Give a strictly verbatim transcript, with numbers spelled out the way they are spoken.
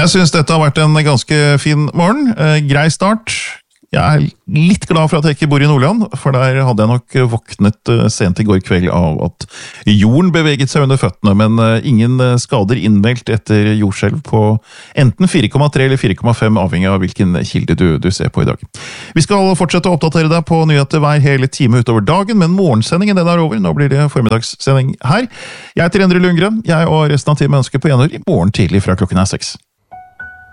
Jeg synes dette har vært en ganske fin morgen. Eh, grei start. Jeg er litt glad for at jeg ikke bor i Nordland, for der hadde jeg nok våknet sent i går kveld av at jorden beveget seg under føttene, men ingen skader innmeldt etter jordskjelv på enten fire komma tre eller fire komma fem, avhengig av hvilken kilde du, du ser på i dag. Vi skal fortsette å oppdatere deg på nyheter hver hele time utover dagen, men morgensendingen den er over. Nå blir det formiddagssending her. Jeg heter Endre Lundgren. Jeg og resten av teamet ønsker på gjenhør i morgen tidlig fra klokken er seks.